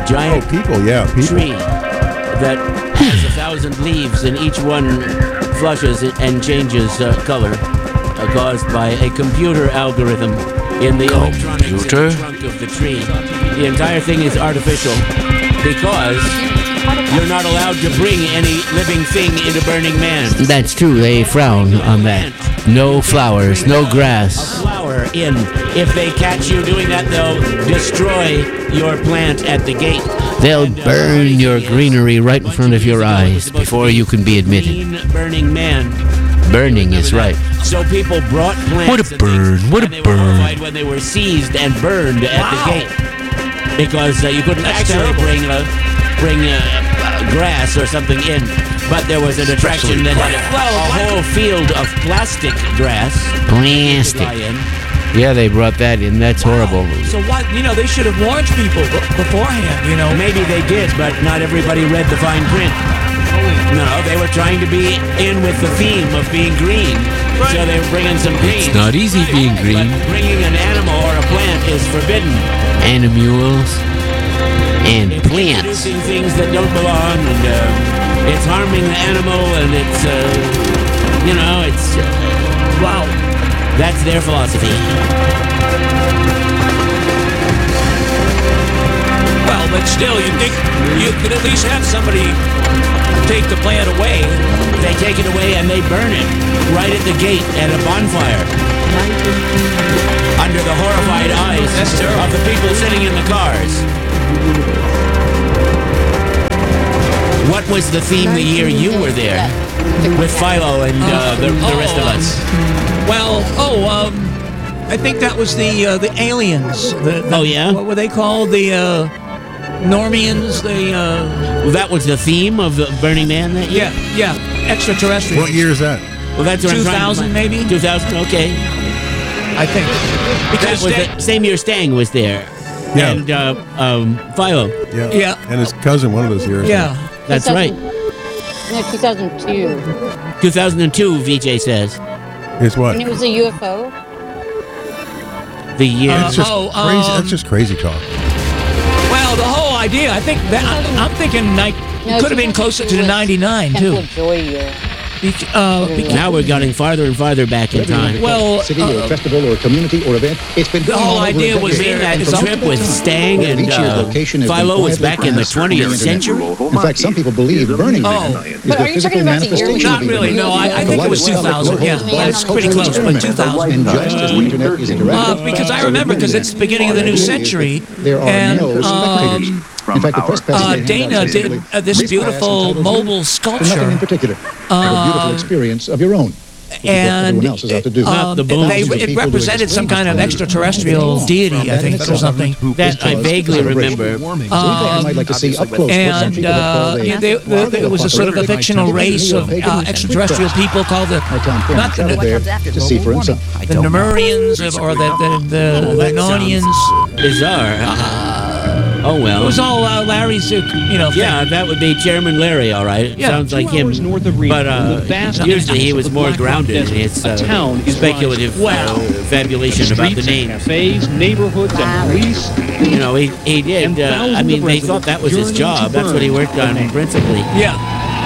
giant people. tree that has 1,000 leaves, and each one flushes and changes color, caused by a computer algorithm in the electronics in the trunk of the tree. The entire thing is artificial because you're not allowed to bring any living thing into Burning Man. That's true. They frown on that. No flowers, no grass. A flower in. If they catch you doing that, they'll destroy your plant at the gate. They'll burn your greenery right in front of your eyes before you can be admitted. Burning Man. Burning is right. So people brought plants. What a burn! What a and they were burn! horrified when they were seized and burned at the gate because you couldn't actually bring grass or something in. But there was an attraction that had a whole field of plastic grass. Plastic. Yeah, they brought that in. That's horrible. So what? They should have warned people beforehand. Maybe they did, but not everybody read the fine print. No, they were trying to be in with the theme of being green. Right. So they were bringing some paint. It's not easy being green. But bringing an animal or a plant is forbidden. Animals and it's plants. Introducing things that don't belong, and it's harming the animal, and it's, it's... wow. That's their philosophy. Well, but still, you think you could at least have somebody take the plant away. They take it away and they burn it right at the gate at a bonfire. Under the horrified eyes of the people sitting in the cars. What was the theme the year you were there with Philo and the rest of us? I think that was the aliens. What were they called? The Normians. Well, that was the theme of the Burning Man that year? Yeah. Extraterrestrial. What year is that? Well, that's 2000 maybe? 2000, okay. I think. Because that was the same year Stang was there. Yeah. And Philo. Yeah. And his cousin one of those years. Yeah. That's right. No, 2002. 2002, VJ says. It's what? And it was a UFO. The year. That's just crazy. That's just crazy talk. Well, the whole idea, I think that I'm thinking it could have been closer to the 99 too. Temple of Joy year. Now we're getting farther and farther back in time. Well, city or festival or community or event, it's been the whole idea was that trip with Stang and Philo was back in the 20th century. In fact, some people believe Burning Man is the physical manifestation not of really. No, I think it was 2000. Yeah, it's pretty close, but 2000. And just as the internet is interactive, because I remember because it's the beginning of the new century, there are no spectators. In fact, the press pass Dana did this beautiful mobile sculpture. Nothing in particular. A beautiful experience of your own. And everyone else is out to do. It represented some kind of extraterrestrial deity, I think, or something. That I vaguely remember. I'd like to see up close. And there was a sort of a fictional race of extraterrestrial people called the to see for himself. The Nemurians or the Narnians. Bizarre. Oh, well. It was all Larry's, Yeah, that would be Chairman Larry, all right. Yeah. Sounds like him. But usually he was more grounded in his speculative fabulation about the names. Cafes, neighborhoods, and police. He did. They thought that was his job. That's what he worked on principally. Yeah.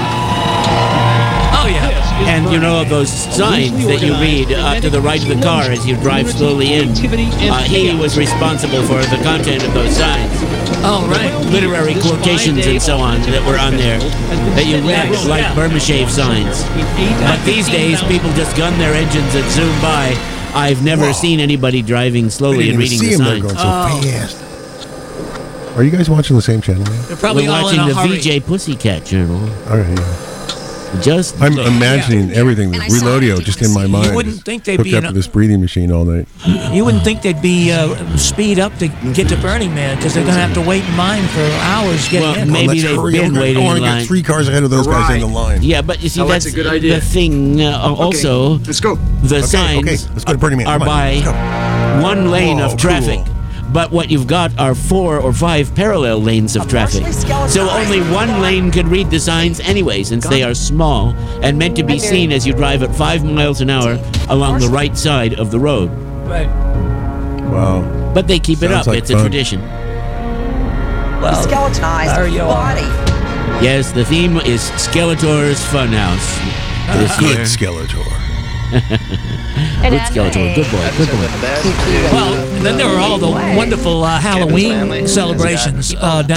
Oh, yeah. And those signs that you read to the right of the car as you drive slowly in, he was responsible for the content of those signs. Oh, right. Literary quotations and so on that were on there that you read, like Burmashave signs. But these days, people just gun their engines and zoom by. I've never seen anybody driving slowly and reading the signs. Going so fast. Are you guys watching the same channel? They're probably We're all in watching a the hurry. VJ Pussycat channel. All right, yeah. I'm imagining everything, the Reloadio, just in my mind. You wouldn't think they'd hooked be up to this breathing machine all night. You wouldn't think they'd be speed up to get to Burning Man because they're going to have to wait in line for hours getting in. Maybe they've been waiting I want in to line. get 3 cars ahead of those guys in the line. Yeah, but you see, that's a good idea. the thing. Also, let's go. The signs let's go to Burning Man. are by one lane of traffic. Cool. But what you've got are 4 or 5 parallel lanes of traffic. So only one lane could read the signs anyway, since they are small and meant to be seen as you drive at 5 miles an hour along the right side of the road. Right. Wow. But they keep it up. Sounds like It's fun. a tradition. Well, Skeletonized there you are. body. Yes, the theme is Skeletor's Funhouse this year. Good Skeletor. Good Skeletor. Good boy. Good boy. Well, and then there are all the wonderful Halloween celebrations down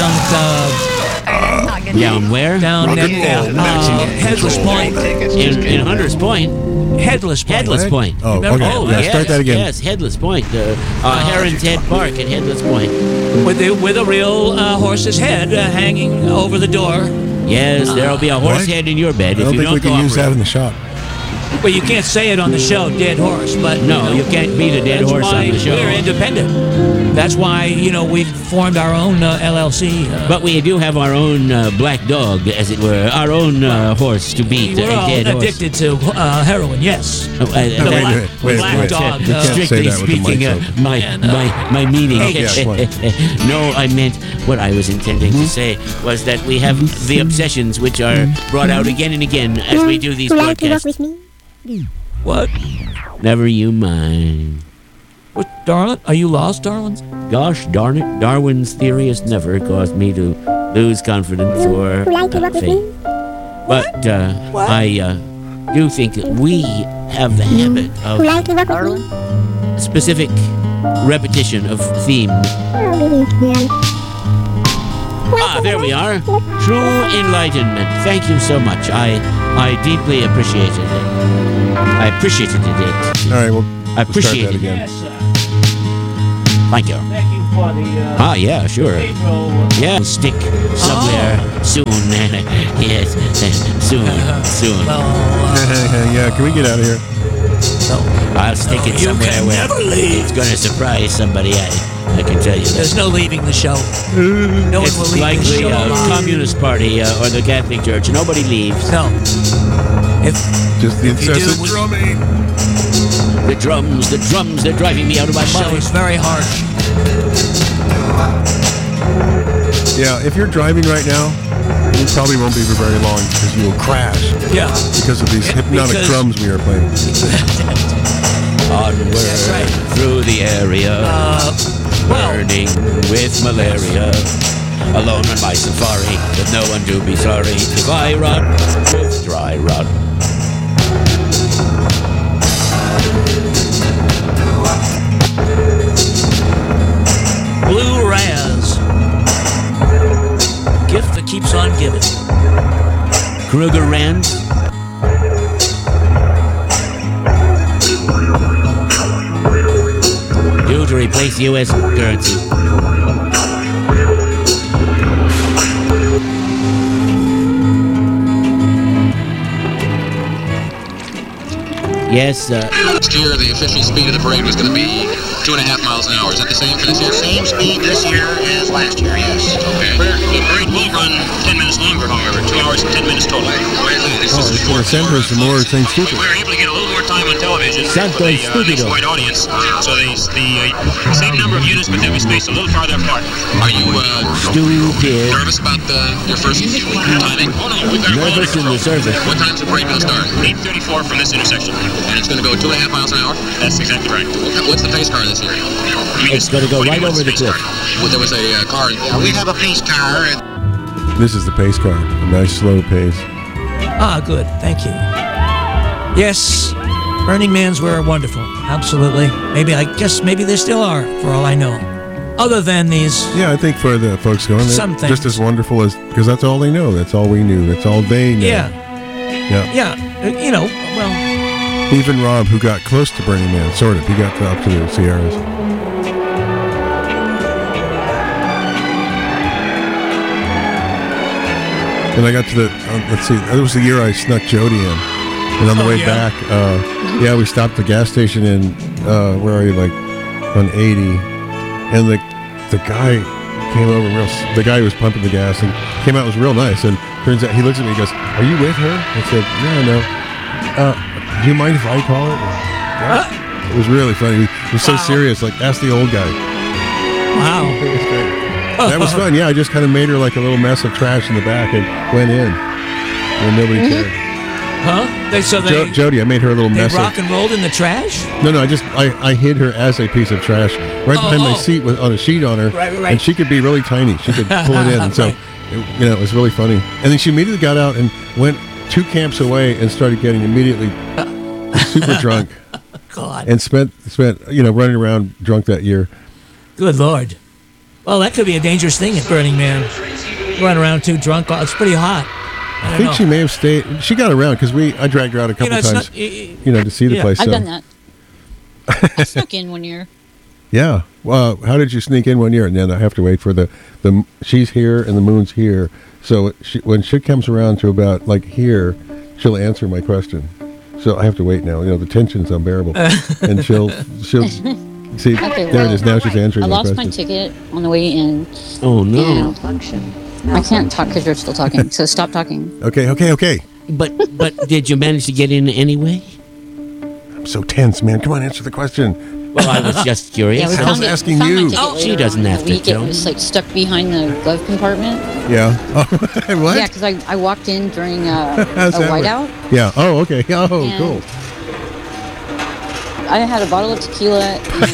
Down where? down at Headless Point. In Hunter's Point. Headless Point. Headless Point. Oh, Remember? okay. Oh, Yeah, yes, start that again. Yes, Headless Point. Heron's Head Park at Headless Point. With a real horse's head hanging over the door. Yes, there'll be a horse What? head in your bed I if don't you think don't we can use that cooperate. in the shop. Well, you can't say it on the show, dead horse, but No, you can't beat a dead that's horse why on the show. we're independent. That's why we formed our own LLC. But we do have our own black dog, as it were, our own horse to beat we're a all dead horse. addicted to heroin. Yes. Oh, No, wait a minute. Wait, black wait. dog. You can't say Strictly that with the speaking, mics open. my meaning. Yeah, what? No, I meant what I was intending to say was that we have the obsessions which are brought out again and again as we do these broadcasts. What? Never you mind. What, darling? Are you lost, darlings? Gosh darn it, Darwin's theory has never caused me to lose confidence or faith. But I do think that we have the habit of specific repetition of theme. There we are. True enlightenment. Thank you so much. I deeply appreciated it. I appreciated it. All right, well, I start appreciate that it. again. Thank you. Thank you for the Yeah, sure. Yeah, stick somewhere soon. Yes, soon. Yeah, can we get out of here? I'll stick it You somewhere can where never leave. it's going to surprise somebody. I can tell you that. There's no leaving the show. No one will It's leave like the the show alive. Communist Party or the Catholic Church. Nobody leaves. No. If Just the you do, incessant drumming. The drums, they're driving me out of my the show mind. is very harsh. Yeah, if you're driving right now, you probably won't be for very long because you will crash Yeah. because of these hypnotic Because- drums we are playing. Onward That's right. through the area, burning with malaria. Alone on my safari, with no one to be sorry if I run with dry rot. Blue Raz. Gift that keeps on giving. Kruger Rand. Due to replace U.S. currency. Yes, Last year, the official speed of the parade was going to be 2.5 miles an hour. Is that the same for this year? Same speed this year as last year, yes. Okay. The parade will run 10 minutes longer, however, 2 hours and 10 minutes total. This is Oh, it's going to send us some more things We stupid. were able to get a little more time on television Santo for the Stupido. nationwide audience, so the same number of units, but then we spaced a little farther apart. Are you stupid. nervous about your first timing? Oh no, we've got Nervous in the service. What time's the parade going to start? 8:34 from this intersection. And it's going to go 2.5 miles an hour? That's exactly right. What's the pace car this year? It's going to go right over the cliff. Well, there was a car. We have a pace car. This is the pace car. A nice slow pace. Good. Thank you. Yes, Burning Mans were wonderful. Absolutely. Maybe they still are, for all I know. Other than these, Yeah, I think for the folks going, Some they're just things. as wonderful as, because that's all they know. That's all we knew. That's all they know. yeah, well, Even Rob, who got close to Burning Man, sort of. He got up to the Sierras. And I got to the, let's see, that was the year I snuck Jody in. And on the way back, we stopped at the gas station in, where are you, like, on 80. And the guy came over the guy who was pumping the gas and came out, was real nice. And turns out, he looks at me and goes, "Are you with her?" I said, "Yeah, no. Do you mind if I call it?" It was really funny. He was so serious, like, ask the old guy. wow. It was great. That was fun. Yeah, I just kind of made her like a little mess of trash in the back and went in. And nobody cared. Jody, I made her a little They mess. rock and rolled in the trash? No, I hid her as a piece of trash right behind my seat with on a sheet on her, Right. and she could be really tiny. She could pull it in, and so it was really funny. And then she immediately got out and went 2 camps away and started getting immediately super drunk. God. And spent running around drunk that year. Good Lord. Well, that could be a dangerous thing at Burning Man. Run around too drunk. It's pretty hot. I think she may have stayed. She got around because I dragged her out a couple times, to see the place. I've so. done that. I snuck in one year. Yeah. Well, how did you sneak in one year? And then I have to wait for the she's here and the moon's here. So when she comes around to about like here, she'll answer my question. So I have to wait now. The tension's unbearable. And she'll see. Okay, there it is. Now she's answering I my lost question. my ticket on the way in. Oh no! I can't talk because you're still talking. So stop talking. Okay. But did you manage to get in anyway? I'm so tense, man. Come on, answer the question. Well, I was just curious. Yeah, we I was found asking found my you. ticket Oh, she later doesn't on in have the to week. tell It was like stuck behind the glove compartment. Yeah. What? Yeah, because I walked in during a How's that work? whiteout. Yeah. Oh, okay. Oh, And- cool. I had a bottle of tequila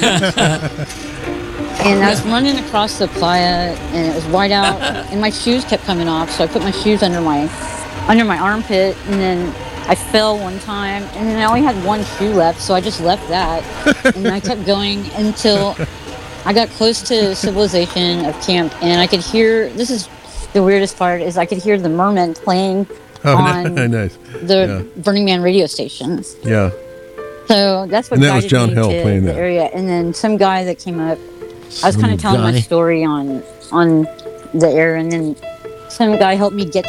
and I was running across the playa and it was white out and my shoes kept coming off, so I put my shoes under my armpit and then I fell one time and then I only had one shoe left, so I just left that and I kept going until I got close to civilization of camp and I could hear, this is the weirdest part, is I could hear the mermen playing on nice. the Burning Man radio station. Yeah. So that's what And that was guided John me Hill to playing the that. area. And then some guy that came up, I was kind of telling my guy. story on the air, and then some guy helped me get